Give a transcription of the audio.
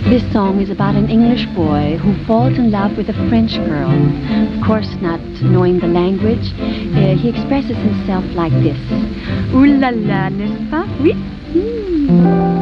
This song is about an English boy who falls in love with a French girl. Of course, not knowing the language, he expresses himself like this. Ooh la la, n'est-ce pas? Oui.